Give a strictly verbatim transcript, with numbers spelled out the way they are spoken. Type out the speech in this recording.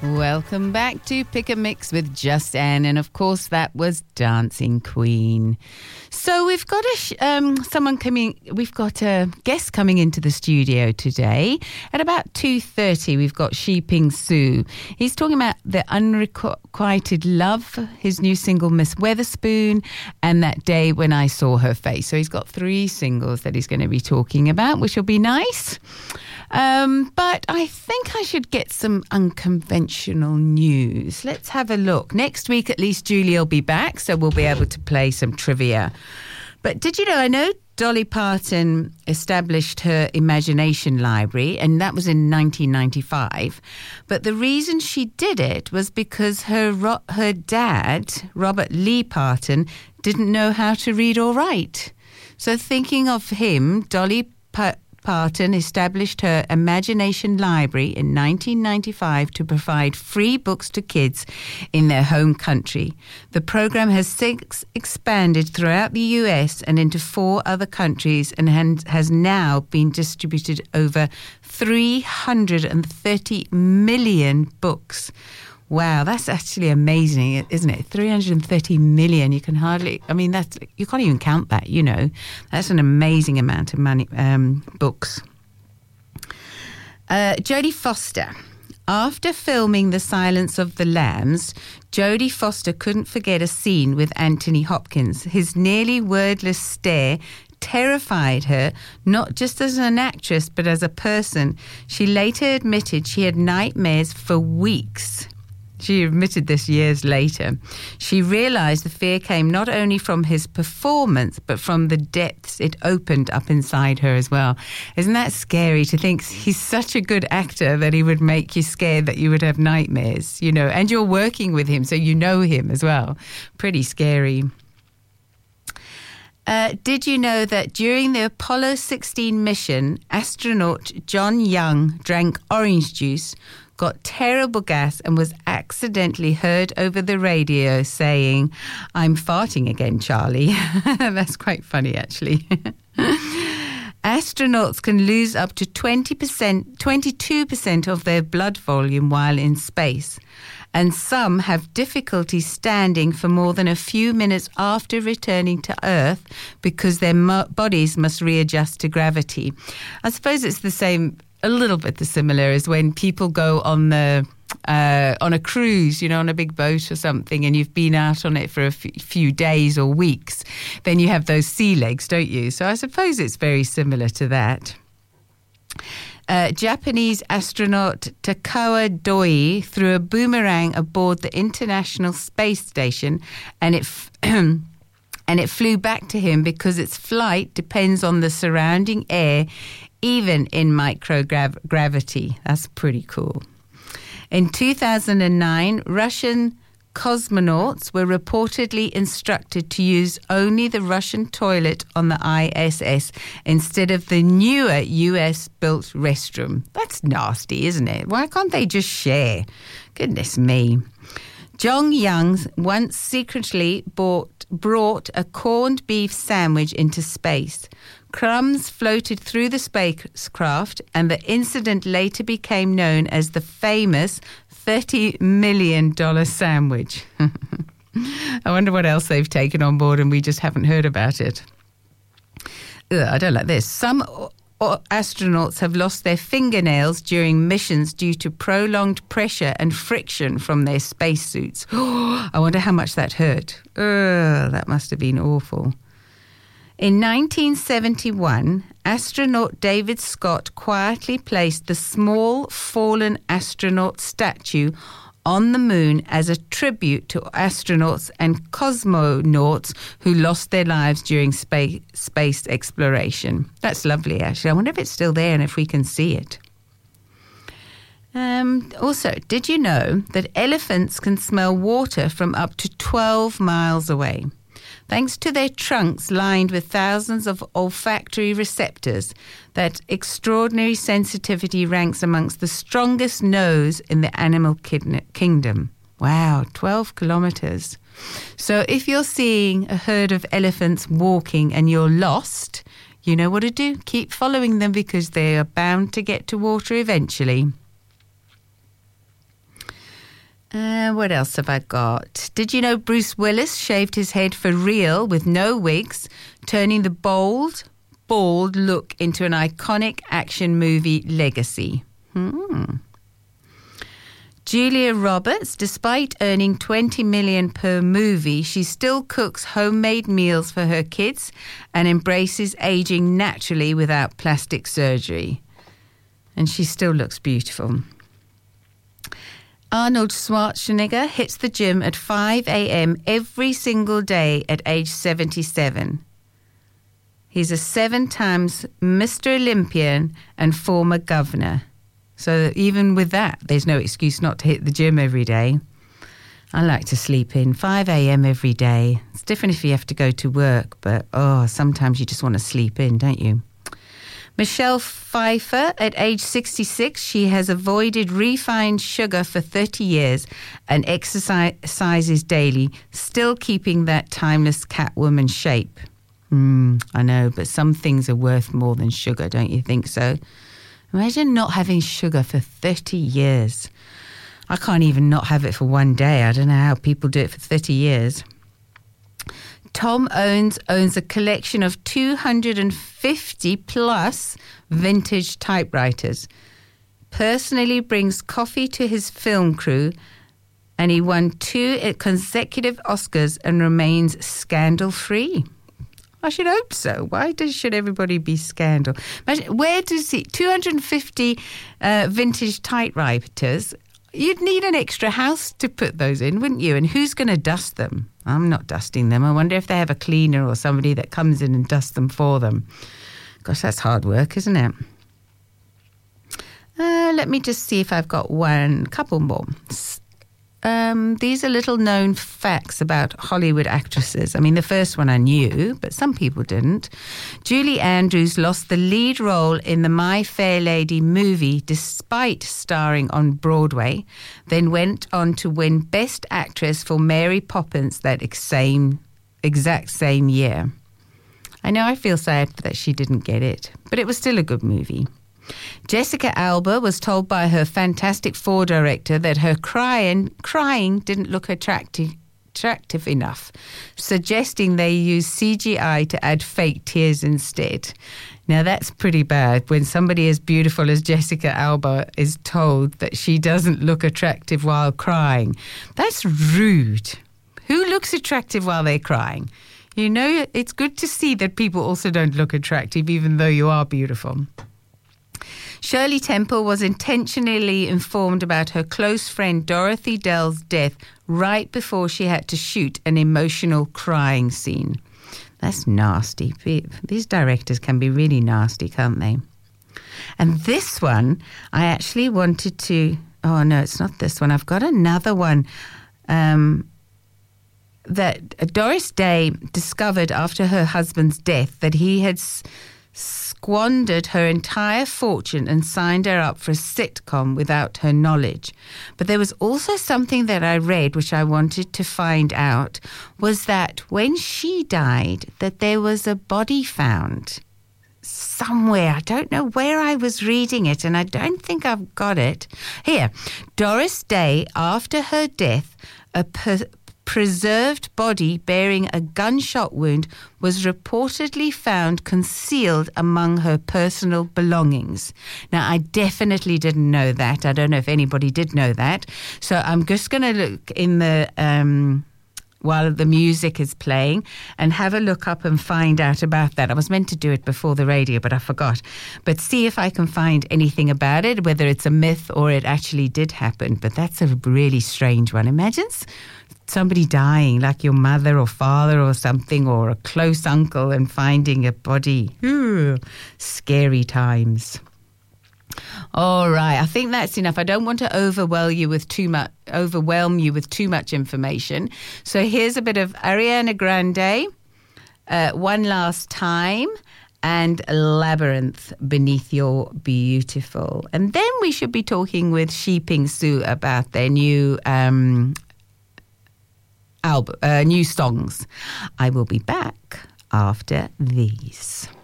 Welcome back to Pick a Mix with Just Anne, and of course that was Dancing Queen. So we've got a sh- um, someone coming. We've got a guest coming into the studio today at about two thirty. We've got Shi Ping Su. He's talking about the Unrequited Love, his new single Miss Weatherspoon, and That Day When I Saw Her Face. So he's got three singles that he's going to be talking about, which will be nice. Um, but I think I should get some unconventional news. Let's have a look. Next week, at least, Julia will be back, so we'll be able to play some trivia. But did you know, I know Dolly Parton established her Imagination Library, and that was in nineteen ninety-five. But the reason she did it was because her ro- her dad, Robert Lee Parton, didn't know how to read or write. So thinking of him, Dolly Parton Parton established her Imagination Library in nineteen ninety-five to provide free books to kids in their home country. The program has since expanded throughout the U S and into four other countries and has now been distributed over three hundred thirty million books. Wow, that's actually amazing, isn't it? three hundred thirty million. You can hardly, I mean, that's, you can't even count that, you know. That's an amazing amount of money, um, books. Uh, Jodie Foster. After filming The Silence of the Lambs, Jodie Foster couldn't forget a scene with Anthony Hopkins. His nearly wordless stare terrified her, not just as an actress, but as a person. She later admitted she had nightmares for weeks. She admitted this years later. She realized the fear came not only from his performance, but from the depths it opened up inside her as well. Isn't that scary to think he's such a good actor that he would make you scared that you would have nightmares, you know, and you're working with him, so you know him as well. Pretty scary. Uh, did you know that during the Apollo sixteen mission, astronaut John Young drank orange juice, got terrible gas, and was accidentally heard over the radio saying, "I'm farting again, Charlie." That's quite funny, actually. Astronauts can lose up to twenty percent, twenty-two percent of their blood volume while in space. And some have difficulty standing for more than a few minutes after returning to Earth because their mo- bodies must readjust to gravity. I suppose it's the same, a little bit the similar as when people go on the uh, on a cruise, you know, on a big boat or something, and you've been out on it for a f- few days or weeks. Then you have those sea legs, don't you? So I suppose it's very similar to that. Uh, Japanese astronaut Takao Doi threw a boomerang aboard the International Space Station, and it f- and it flew back to him because its flight depends on the surrounding air, even in microgravity. That's pretty cool. In two thousand nine, Russian cosmonauts were reportedly instructed to use only the Russian toilet on the I S S instead of the newer U S-built restroom. That's nasty, isn't it? Why can't they just share? Goodness me. John Young once secretly bought, brought a corned beef sandwich into space. Crumbs floated through the spacecraft, and the incident later became known as the famous thirty million dollars sandwich. I wonder what else they've taken on board and we just haven't heard about it. Ugh, I don't like this. Some o- o- astronauts have lost their fingernails during missions due to prolonged pressure and friction from their spacesuits. I wonder how much that hurt. Ugh, that must have been awful. In nineteen seventy-one, astronaut David Scott quietly placed the small fallen astronaut statue on the moon as a tribute to astronauts and cosmonauts who lost their lives during space, space exploration. That's lovely, actually. I wonder if it's still there and if we can see it. Um, also, did you know that elephants can smell water from up to twelve miles away? Thanks to their trunks lined with thousands of olfactory receptors, that extraordinary sensitivity ranks amongst the strongest nose in the animal kingdom. Wow, twelve kilometers. So if you're seeing a herd of elephants walking and you're lost, you know what to do. Keep following them because they are bound to get to water eventually. Uh, what else have I got? Did you know Bruce Willis shaved his head for real with no wigs, turning the bold, bald look into an iconic action movie legacy? Hmm. Julia Roberts, despite earning twenty million dollars per movie, she still cooks homemade meals for her kids and embraces aging naturally without plastic surgery. And she still looks beautiful. Arnold Schwarzenegger hits the gym at five a.m. every single day at age seventy-seven. He's a seven times Mister Olympian and former governor. So even with that, there's no excuse not to hit the gym every day. I like to sleep in five a.m. every day. It's different if you have to go to work, but oh, sometimes you just want to sleep in, don't you? Michelle Pfeiffer, at age sixty-six, she has avoided refined sugar for thirty years and exercises daily, still keeping that timeless Catwoman shape. Mm, I know, but some things are worth more than sugar, don't you think so? Imagine not having sugar for thirty years. I can't even not have it for one day. I don't know how people do it for thirty years. Tom Owens owns a collection of two hundred fifty plus vintage typewriters. Personally brings coffee to his film crew, and he won two consecutive Oscars and remains scandal-free. I should hope so. Why does should everybody be scandal? Imagine, where does he... two hundred fifty uh, vintage typewriters. You'd need an extra house to put those in, wouldn't you? And who's going to dust them? I'm not dusting them. I wonder if they have a cleaner or somebody that comes in and dusts them for them. Gosh, that's hard work, isn't it? Uh, let me just see if I've got one, couple more. Um, these are little known facts about Hollywood actresses. I mean, the first one I knew, but some people didn't. Julie Andrews lost the lead role in the My Fair Lady movie despite starring on Broadway, then went on to win Best Actress for Mary Poppins that same, exact same year. I know I feel sad that she didn't get it, but it was still a good movie. Jessica Alba was told by her Fantastic Four director that her crying, crying didn't look attractive, attractive enough, suggesting they use C G I to add fake tears instead. Now, that's pretty bad when somebody as beautiful as Jessica Alba is told that she doesn't look attractive while crying. That's rude. Who looks attractive while they're crying? You know, it's good to see that people also don't look attractive even though you are beautiful. Shirley Temple was intentionally informed about her close friend Dorothy Dell's death right before she had to shoot an emotional crying scene. That's nasty. These directors can be really nasty, can't they? And this one, I actually wanted to... Oh, no, it's not this one. I've got another one um, that Doris Day discovered after her husband's death that he had... S- squandered her entire fortune and signed her up for a sitcom without her knowledge. But there was also something that I read which I wanted to find out, was that when she died, that there was a body found somewhere. I don't know where I was reading it, and I don't think I've got it. Here, Doris Day, after her death, a per- preserved body bearing a gunshot wound was reportedly found concealed among her personal belongings. Now, I definitely didn't know that. I don't know if anybody did know that. So I'm just going to look in the... Um, while the music is playing and have a look up and find out about that. I was meant to do it before the radio, but I forgot. But see if I can find anything about it, whether it's a myth or it actually did happen. But that's a really strange one. Imagine somebody dying, like your mother or father or something, or a close uncle, and finding a body. Ooh, scary times. All right, I think that's enough. I don't want to overwhelm you with too much overwhelm you with too much information. So here's a bit of Ariana Grande, uh, One Last Time, and Labyrinth, Beneath Your Beautiful. And then we should be talking with Shi Ping Su about their new um, album, uh, new songs. I will be back after these.